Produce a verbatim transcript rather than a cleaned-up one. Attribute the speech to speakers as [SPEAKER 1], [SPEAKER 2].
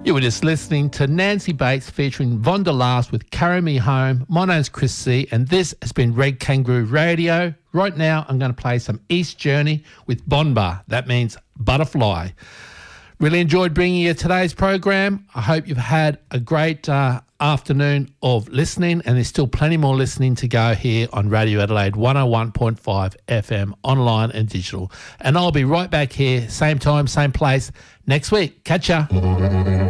[SPEAKER 1] You were just listening to Nancy Bates featuring Von der Last with Carry Me Home. My name's Chris C, and this has been Red Kangaroo Radio. Right now, I'm going to play some East Journey with Bonbar. That means butterfly. Really enjoyed bringing you today's program. I hope you've had a great uh, afternoon of listening, and there's still plenty more listening to go here on Radio Adelaide one oh one point five F M, online and digital. And I'll be right back here, same time, same place, next week. Catch ya.